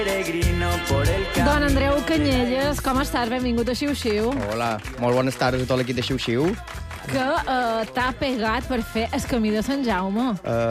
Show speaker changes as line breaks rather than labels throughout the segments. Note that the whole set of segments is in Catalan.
Don Andreu Canyelles, com estàs? Benvingut a Xiu-Xiu.
Hola, molt bones tardes a tot l'equip de Xiu-Xiu.
Que t'ha pegat per fer el camí de Sant Jaume.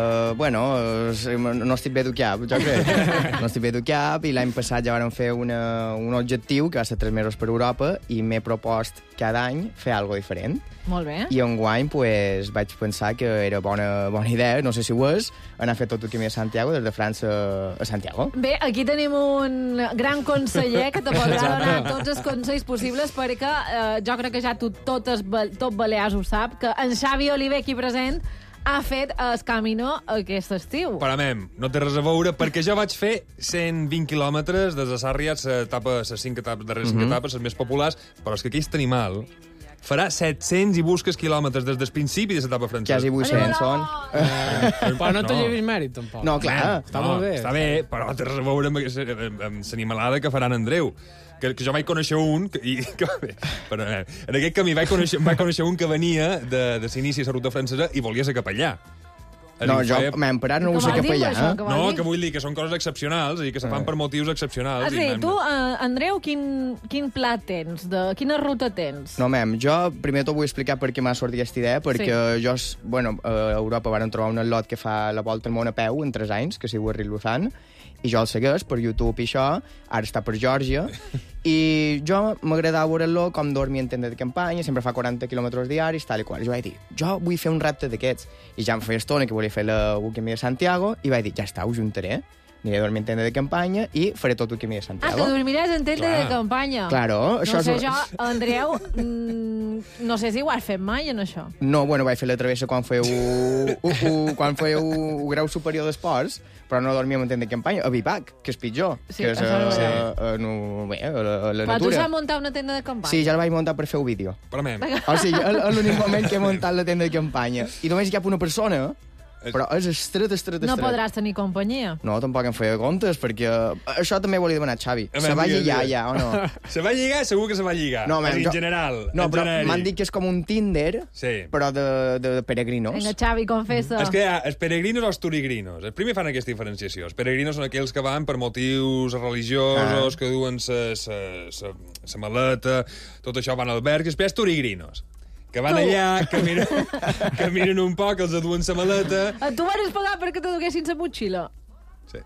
No estic bé d'uquiap, jo crec. No estic bé d'uquiap i l'any passat ja vam fer un objectiu que va ser 3 mesos per Europa i m'he propost cada any fer alguna diferent.
Molt bé.
I enguany pues, vaig pensar que era bona idea, no sé si ho és, anar a fer tot el camí de Santiago, des de França a Santiago.
Bé, aquí tenim un gran conseller que te podrà donar tots els consells possibles perquè jo crec que ja tot Balears ho sap, que en Xavi Oliver, aquí present, ha fet el Camino aquest estiu.
Paramem, no té res a veure, perquè jo vaig fer 120 quilòmetres des de Sàrria, les 5 etapes, darreres 5 etapes, les més populars, però és que aquest animal farà 700 i busques quilòmetres des del principi de l'etapa francesa.
Quasi 800 són.
Però no te llevis mèrit, tampoc.
No, clar.
Està molt bé.
Està bé, però té res a veure amb l'animalada que faran Andreu. Que jo vaig conèixer un... Però, en aquest camí vaig conèixer un que venia de l'inici de la ruta francesa i volia ser capellà.
No, jo, per ara no ho sé capellà.
No, que vull dir que són coses excepcionals i que se fan per motius excepcionals.
Tu, Andreu, quin pla tens? Quina ruta tens?
No, jo primer t'ho vull explicar per què m'ha sortit aquesta idea, perquè jo, a Europa varen trobar un atlot que fa la volta al món a peu en 3 anys, que s'hi diu Rick Luzan, i jo el segueix per YouTube i això, ara està per Geòrgia, i jo m'agradava veure-lo com dormir en tenda de campanya, sempre fa 40 quilòmetres diaris, tal i qual. I jo vaig dir, jo vull fer un repte d'aquests. I ja em feia estona que volia fer el camí de Santiago, i vaig dir, ja està, ho juntaré. Aniré a dormir en tenda de campanya i faré tot el camí de Santiago.
Que dormiràs en tenda de campanya.
Claro.
No sé, jo, Andreu, no sé si ho has fet mai, en això.
No, vaig fer la travessa quan fèieu grau superior d'esports, però no dormíem en tenda de campanya, a Vivac, que és pitjor, que és a la natura.
Però tu saps muntar una tenda de campanya?
Sí, ja la vaig muntar per fer un vídeo.
O
sigui, és l'únic moment que he muntat la tenda de campanya. I només hi cap una persona, però és estret.
No podràs tenir companyia.
No, tampoc em feia comptes, perquè això també ho volia demanar a Xavi. Se va lligar ja, o no?
Se va lligar? Segur que se va lligar. No, en general.
No, però m'han dit que és com un Tinder, però de peregrinos.
Vinga, Xavi, confessa.
És que hi ha els peregrinos o els turigrinos. Els primers fan aquesta diferenciació. Els peregrinos són aquells que van per motius religiosos, que duen sa maleta, tot això van al alberg, i després turigrinos. Que van allà, que miren un poc, els aduen sa maleta...
Tu vas pagar perquè te duguessin sa motxilla.
Sí.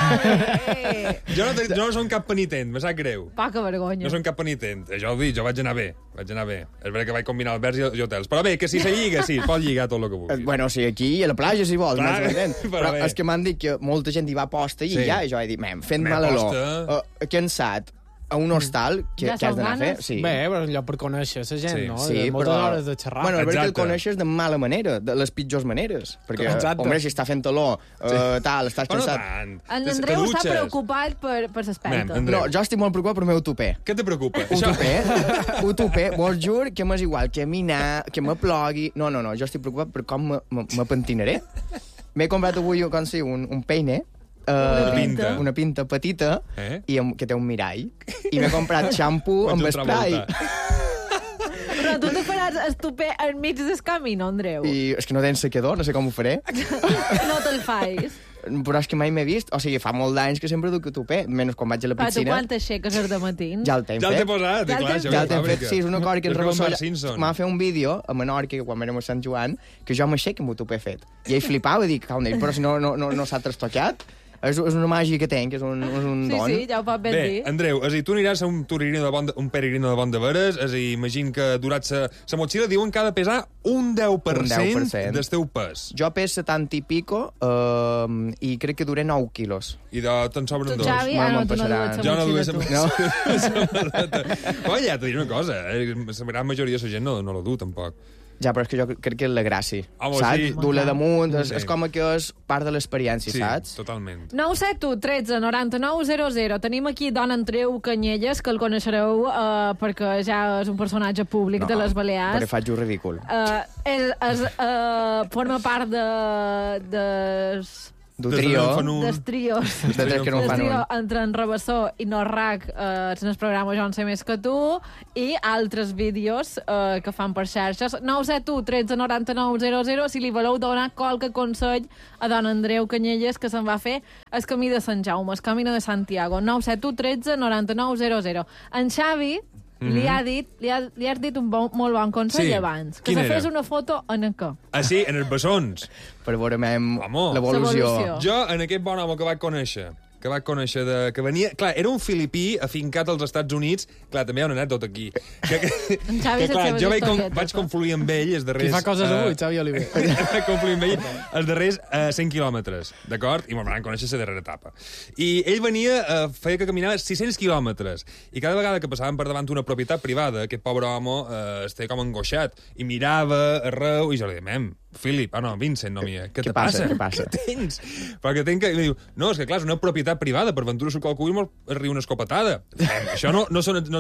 Jo no som cap penitent, me sap greu.
Poca vergonya.
No som cap penitent. Jo ho dic, jo vaig anar bé. És veritat que vaig combinar albergs i hotels. Però bé, que si se lliga, sí, pot lligar tot el que vulgui.
Bueno, sí, aquí a la platja, si vols. Però és que m'han dit que molta gent hi va a posta i ja, jo he dit, fent mal a l'or. Cansat. A un hostal, que has d'anar a fer? Sí.
Bé, però és un lloc per conèixer la gent, no?
Sí,
moltes hores de xerrar.
Bueno, és veritat que el coneixes de mala manera, de les pitjors maneres. Perquè, home, si està fent taló, tal, estàs cansat...
En Andreu està preocupat per l'aspecte.
No, jo estic molt preocupat pel meu tupé.
Què te preocupa?
Un tupé, vos jur que m'és igual caminar, que me plogui... No, jo estic preocupat per com me pentinaré. M'he comprat avui, un peine, una pinta petita i que té un mirall i m'he comprat xampú amb spray.
Però tu te faràs estupè enmig del camí, no, Andreu?
I és que no tens secador, no sé com ho faré.
No te'l fais.
Però és que mai m'he vist. O sigui, fa molt d'anys que sempre duc tupé, menys quan vaig a la piscina.
Però tu quan t'aixeques de matins?
Ja el t'he
fet. Ja el t'he posat, clar.
Ja el t'he fet, sí, és una cosa que ens rebessó. M'ha fet un vídeo a Menorca, quan érem a Sant Joan, que jo m'aixec amb el tupé fet. I ell flipava i dic, però si no s'ha trastocat. És una màgia que tenc, és un don.
Sí, ja ho pot ben dir.
Bé, Andreu, és a dir, tu aniràs a un peregrino de bon de veres, és a dir, imagina que durat sa motxilla, diuen que ha de pesar un 10% del teu pes.
Jo pes 70 i pico i crec que duré 9 quilos.
I te'n sobren 2.
Tu, Xavi, tu no dues sa motxilla,
tu. Ja t'ho diré una cosa, la gran majoria de la gent no la du, tampoc.
Ja, però és que jo crec que és la gràcia, saps? Dur-la damunt, és com que és part de l'experiència, saps?
Sí, totalment.
971 13 99 00. Tenim aquí Don Andreu Canyelles, que el coneixereu perquè ja és un personatge públic de les Balears.
Perquè faig un ridícul.
Forma part
Du trio.
Dels trios.
De tres que no fan un.
Entre en Rabassó i Norrac, en el programa Jo en sé més que tu, i altres vídeos que fan per xarxes. 971 13 99 00, si li voleu donar qualque consell a don Andreu Canyelles, que se'n va fer el camí de Sant Jaume, el camí de Santiago. 971 13 99 00. En Xavi li has dit un molt bon consell abans. Que se fes una foto en el cap.
Ah, sí? En els bessons?
Per veure l'evolució.
Jo, en aquest bon home que vaig conèixer, que venia... Clar, era un filipí afincat als Estats Units. Clar, també hi ha una anècdota aquí.
En Xavi,
clar, jo vaig confluir amb ell els darrers...
Qui fa coses avui, Xavi Oliver?
Vaig confluir amb ell els darrers 100 quilòmetres, d'acord? I me'n van conèixer la darrera etapa. I ell venia, feia que caminava 600 quilòmetres. I cada vegada que passàvem per davant d'una propietat privada, aquest pobre home estava com angoixat. I mirava arreu, i jo li deia, Philip, Vincent, no mia, què te passa?
Què
tens? Perquè tenc que... I diu, no, és que clar, és una propietat privada, per ventura surt qualcú i es riu una escopetada. Això no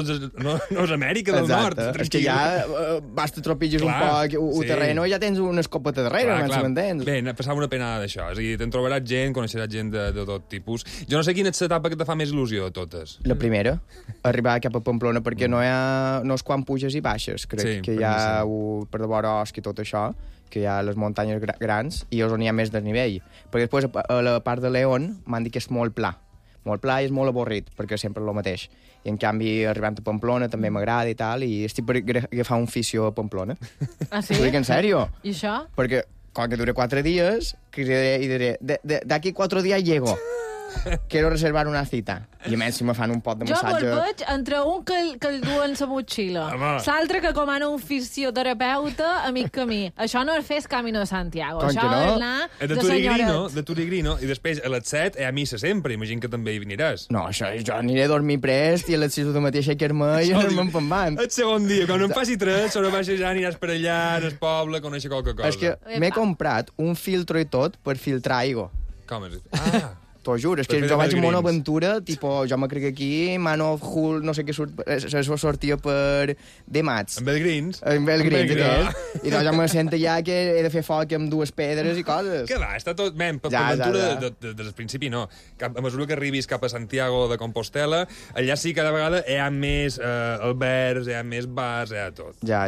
és Amèrica del Nord.
És que ja basta tropilles un poc el terreno i ja tens una escopeta darrere, si m'entens.
Bé, passava una penada d'això. És a dir, te'n trobaràs gent, coneixeràs gent de tot tipus. Jo no sé quina és l'etapa que te fa més il·lusió de totes.
La primera, arribar cap a Pamplona, perquè no és quan puges i baixes. Crec que hi ha per davant Osc i tot això, que hi ha les muntanyes grans i és on hi ha més desnivell. Perquè després, a la part de León, m'han dit que és molt pla. Molt pla i és molt avorrit, perquè sempre és el mateix. I, en canvi, arribant a Pamplona també m'agrada i tal, i estic per agafar un fisio a Pamplona.
Ah, sí?
T'ho dic en sèrio.
I això?
Perquè, quan que dure 4 dies, cridaré i diré, d'aquí 4 dies llego. Quiero reservar una cita. I a més, si me fan un pot de massatge...
Jo veig entre un que el duen la motxilla, l'altre que comana un fisioterapeuta a mig camí. Això no és fer Camino de Santiago.
Com
això és anar
de Turigrino, i després a les 7 hi ha missa sempre. Imagino que també hi veniràs.
No, això, jo aniré a dormir prest i a les 6 del matí aixecar-me i anar-me'n pembant.
El segon dia, quan em faci 3, sobre baixa ja aniràs per allà, en el poble, conèixer qualque cosa.
És que m'he comprat un filtro i tot per filtrar aigua.
Com és?
T'ho juro, és que jo vaig en una aventura, tipo, jo me crec aquí, Mano Hull, no sé què sortia per Demats.
En Belgrins?
En Belgrins, aquest. I doncs jo me sento ja que he de fer foc amb 2 pedres i coses.
Què va, està tot... Per aventura, des del principi no. A mesura que arribis cap a Santiago de Compostela, allà sí cada vegada hi ha més albergs, hi ha més bars, hi ha tot.
Ja.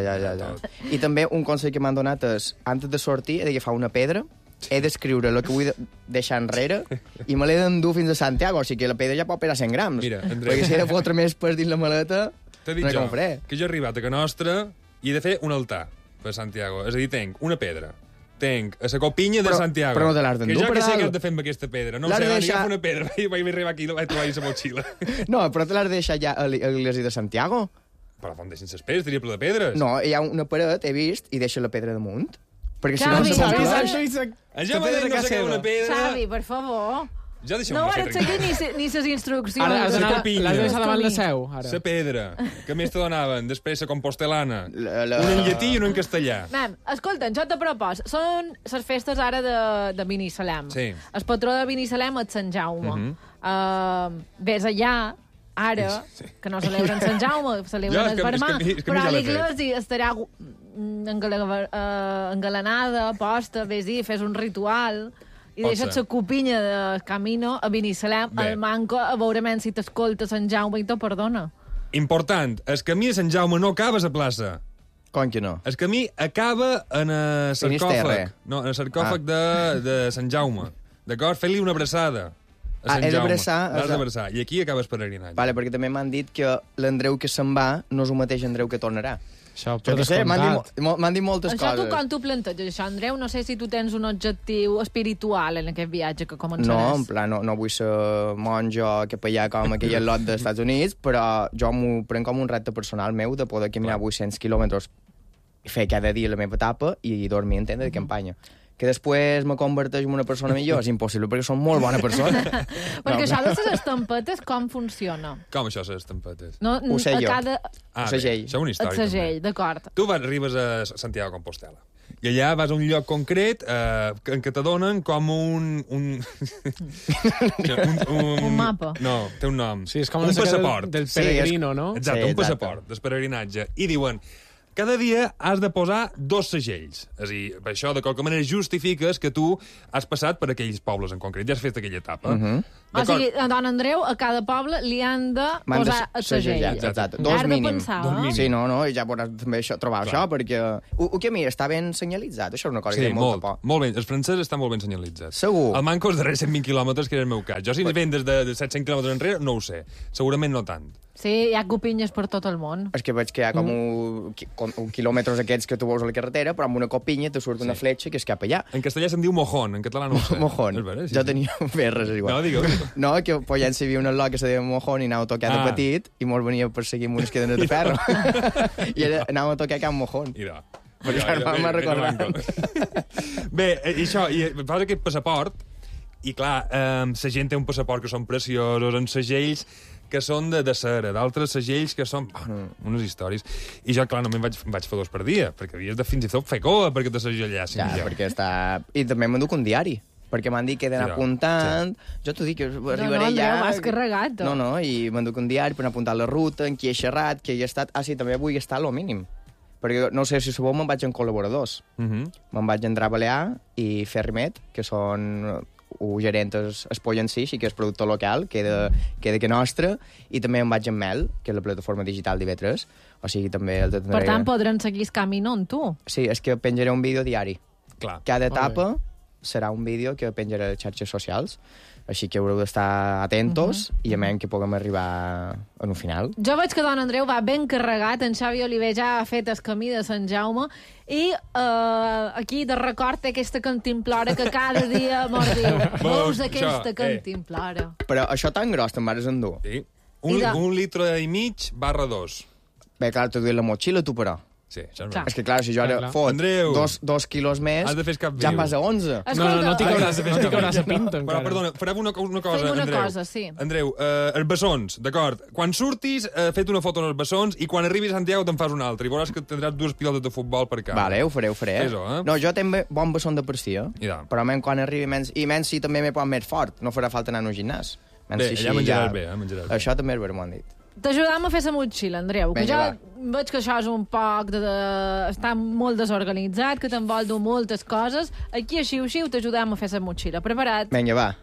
I també un consell que m'han donat és, antes de sortir, he d'agafar una pedra, he d'escriure el que vull deixar enrere i me l'he d'endur fins a Santiago, o sigui que la pedra ja pot pesar 100 grams.
Mira, Andreu...
Perquè si he de fotre més per dins la maleta, no he com faré.
Que jo he arribat a Can Nostra i he de fer un altar per Santiago. És a dir, tenc una pedra, tenc a la copinya de Santiago.
Però no te l'has d'endur,
que jo que sé què has de fer amb aquesta pedra. No sé, agafar una pedra i vaig arribar aquí i vaig trobar la motxilla.
No, però te l'has de deixar ja a l'església de Santiago.
Però on deixen les pedres, diria ple de pedres.
No, hi ha una paret, he vist, i deixa la pedra damunt. Perquè si
Xavi,
no se compleix...
Ja m'ha dit no sé què una pedra...
Xavi, per favor.
Ja
no ho has de seguir ni les instruccions.
Ara has d'anar davant la seu.
La pedra, que més te donaven, després la compostelana. Un en llatí i un en castellà.
Escolta'm, jo te propos, són les festes ara de Binissalem.
Sí.
El patró de Binissalem és Sant Jaume. Ves allà, ara, que no celebren Sant Jaume, celebren el Vermà, però a l'església estarà engalanada, posta, vés-hi, fes un ritual i deixa't la copinya de Camino a Binissalem, el manco, a veure si t'escolta Sant Jaume i te perdona.
Important, el camí de Sant Jaume no acaba a la plaça.
Com que no?
El camí acaba en el sarcòfag. No, en el sarcòfag de Sant Jaume. D'acord? Fes-li una abraçada.
He d'abraçar.
I aquí acabes peregrinatge.
Vale, perquè també m'han dit que l'Andreu que se'n va no és el mateix Andreu que tornarà.
Això, per descomptat.
M'han dit moltes coses.
Això tu quan tu planteges això, Andreu, no sé si tu tens un objectiu espiritual en aquest viatge que començaràs.
No, en plan, no vull ser monjo capellà com aquell lot dels Estats Units, però jo m'ho prenc com un repte personal meu de poder caminar 800 quilòmetres i fer cada dia la meva etapa i dormir en tenda de campanya. Que després me converteix en una persona millor és impossible, perquè som molt bona persona.
Perquè això de les estampetes, com funciona?
Com això, les estampetes?
Ho sé jo. Ho segell.
Això és una història.
El segell, d'acord.
Tu arribes a Santiago de Compostela i allà vas a un lloc concret en què te donen com un
mapa.
No, té un nom.
Sí, és com
un passaport.
Del peregrino, no?
Exacte, un passaport del peregrinatge. I diuen, cada dia has de posar 2 segells. És a dir, per això, de qualque manera, justifiques que tu has passat per aquells pobles en concret, ja has fet aquella etapa.
O sigui, a Don Andreu, a cada poble li han de posar el segell.
Exacte. 2 mínims. Sí, no, i ja podràs també trobar això, perquè... El que a mi està ben senyalitzat, això és una cosa que té molta por.
Molt bé. Els francesos estan molt ben senyalitzats.
Segur.
El manco els darrers 120 quilòmetres, que era el meu cas. Jo, si ven des de 700 quilòmetres enrere, no ho sé. Segurament no tant.
Sí, hi ha copinyes per tot el món.
És que veig que hi ha com un quilòmetres aquests que tu veus a la carretera, però amb una copinya te surt una fletxa que és cap allà.
En castellà se'n diu mojón, en català no ho sé.
Mojón. Jo tenia berres, igual.
No, digueu.
No, que Pollença hi havia un lot que se deia Mojón i anava a tocar de petit i mos venia a perseguir amb unes cadenes de ferro. I anàvem a tocar Can Mojón. Per això m'ha recordat.
Bé, això, i fas aquest passaport, i clar, la gent té un passaport que són preciosos, en segells que són de cera, d'altres segells que són unes històries. I jo, clar, només vaig fer 2 per dia, perquè havies de fins i tot fer coa perquè te segellassin.
Ja, perquè està... I també m'enduc un diari, perquè m'han dit que he d'anar apuntant... Jo t'ho dic, que arribaré ja...
No, m'has carregat.
No, i m'enduc un diari per anar apuntant la ruta, en qui he xerrat, qui he estat... Ah, sí, també vull estar a lo mínim. Perquè, no sé, si sabeu, me'n vaig en col·laboradors. Me'n vaig en Balear i Ferrimet, que són... o gerent es Pollencí, que és productor local, que de nostre, i també em vaig en Mel, que és la plataforma digital d'IV3, o sigui, també...
Per tant, podran seguir el camí, no, en tu?
Sí, és que penjaré un vídeo diari.
Clar.
Cada etapa serà un vídeo que penjaré a les xarxes socials, així que haureu d'estar atentos i a menys que puguem arribar a un final.
Jo veig que Don Andreu va ben carregat, en Xavi Oliver ja ha fet el camí de Sant Jaume i aquí de record té aquesta cantimplora que cada dia mos diu, veus aquesta cantimplora.
Però això tan gros te'n vas endur?
Sí. Un litre i mig / 2.
Bé, clar, t'ho duia la motxilla tu, però.
Sí, això
és que, clar, si jo ara fot 2 quilos més, ja passa 11.
No t'hi cauràs a pinta, encara.
Però, perdona, farem una cosa,
Andreu.
Una cosa,
sí.
Andreu, els bessons, d'acord. Quan surtis, fet una foto als bessons i quan arribis a Santiago te'n fas una altra i veuràs que tindràs 2 pilotes de futbol per cap.
Vale, ho faré.
Fes-ho,
No, jo tinc bon besson de per si, però menys quan arribi menys... I menys si també m'he posat més fort, no farà falta anar a un gimnàs.
Bé, ja menjaràs bé,
Això també és bé, m'ho han dit.
T'ajudam a fer la motxilla, Andreu, que jo veig que això és un poc està molt desorganitzat, que te'n vol dur moltes coses. Aquí a Xiu-Xiu t'ajudam a fer la motxilla. Preparat?
Vinga, va.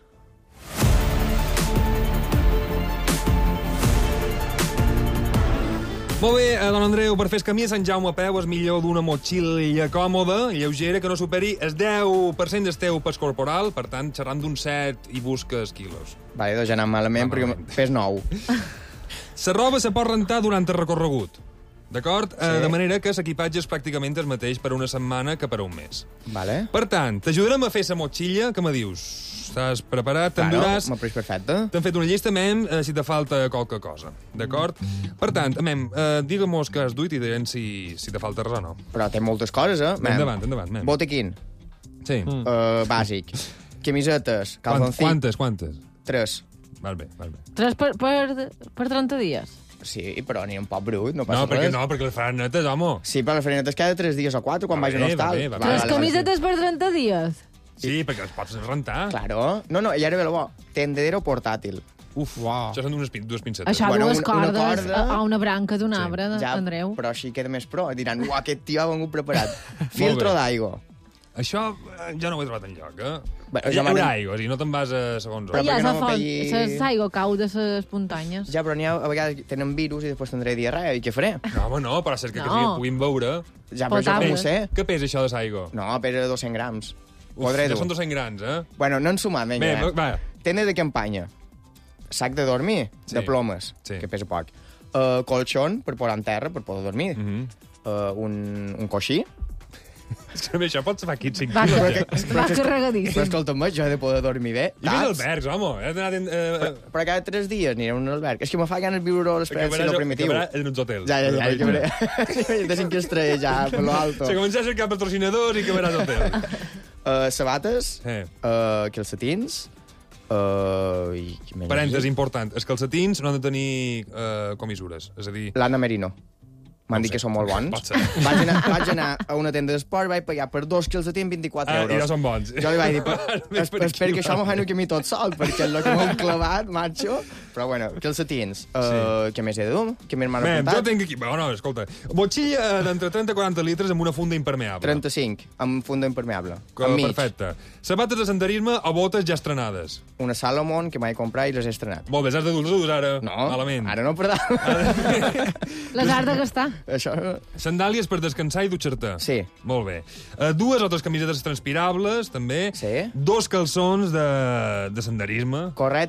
Molt bé, Don Andreu, per fer el camí a Sant Jaume a peu és millor d'una motxilla còmoda, lleugera, que no superi el 10% del teu pes corporal, per tant, xerrant d'un 7 i busques quilos.
Vale, doncs ja anant malament, perquè pes 9.
La roba se pot rentar durant el recorregut, d'acord? De manera que l'equipatge és pràcticament el mateix per una setmana que per un mes.
Vale.
Per tant, t'ajudarem a fer la motxilla, que me dius? Estàs preparat? T'enduràs?
M'ha pres perfecte.
T'hem fet un llistament si te falta qualque cosa, d'acord? Per tant, digue-mos que has duit i direm si te falta res o no.
Però té moltes coses,
Endavant.
Botequín.
Sí.
Bàsic. Camisetes, calzoncillos.
Quantes?
3.
Val bé.
3 per 30 dies?
Sí, però ni un poc brut, no passa res.
No, perquè les faran netes, home.
Sí, però les faran netes cada 3 dies o 4 quan vagin a hostal.
3 camisetes per 30 dies?
Sí, perquè les pots rentar.
Claro. No, i ara ve el bo. Tendedero portàtil.
Això són dues pincetes.
Això, dues cordes a una branca d'un arbre, Andreu.
Però així queda més pro. Diran, aquest tio ha vengut preparat. Filtro d'aigua.
Això ja no ho he trobat enlloc,
Hi
haurà aigua, no te'n vas a segons
on. Hi ha la font, l'aigua cau de les muntanyes.
Ja, però n'hi ha, a vegades tenen virus i després tindré diarrea, i què faré?
No, home, no, però ser que puguin veure.
Ja, però això com ho sé?
Què pesa això de l'aigua?
No, pesa 200 grams.
Ja són 200 grams,
Bueno, no en sumant, vinga.
Va.
Tenda de campanya. Sac de dormir, de plomes, que pesa poc. Colxón, per posar en terra, per poder dormir. Un coixí.
És que això pot ser fa 5
quilos. Va carregadíssim.
Però escolta'm, jo he de poder dormir bé.
I més albergs, home.
Però cada 3 dies aniré a un alberg. És que me fa ganes viure l'experiència de primitiu.
En uns hotels.
Ja. De 5 estrelles, ja, per lo alto.
Se comença a cercar patrocinadors i que veràs hotel.
Sabates, calcetins,
parèntesi important. Els calcetins no han de tenir comissures. És a dir...
L'Anna Merino. M'han dit que són molt bons. Vaig anar a una tenda d'esport, vaig pagar per 2 calcetins 24 euros.
I no són bons.
Jo li vaig dir, espero que això m'ho fem a mi tot sol, perquè és el que m'ho clavat, macho. però bueno, calcetins. Què més he de dur? Què més m'han apuntat?
Jo tinc aquí... Bueno, escolta, botxilla d'entre 30 i 40 litres amb una funda impermeable.
35, amb funda impermeable. Enmig.
Perfecte. Sabates de senderisme o botes ja estrenades?
Una Salomon que m'he comprat i les he estrenat.
Molt bé, has de dur-los ara.
No,
malament.
ara no, perdó.
Les has de gastar.
Això...
Sandàlies per descansar i dutxar-te.
Sí.
Molt bé. 2 o 3 camisetes transpirables, també.
Sí.
2 calçons de senderisme.
Correcte.